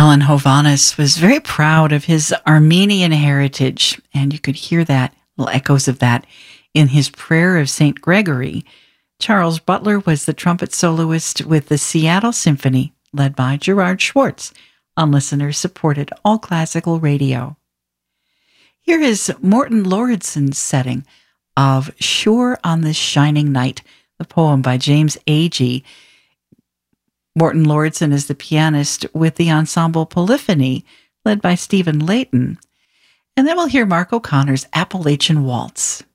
Milan Hovhannes was very proud of his Armenian heritage, and you could hear that, little echoes of that, in his Prayer of St. Gregory. Charles Butler was the trumpet soloist with the Seattle Symphony, led by Gerard Schwartz, on listener-supported all-classical radio. Here is Morton Lauridsen's setting of Sure on This Shining Night, the poem by James Agee. Morton Lauridsen is the pianist with the ensemble Polyphony, led by Stephen Layton. And then we'll hear Mark O'Connor's Appalachian Waltz.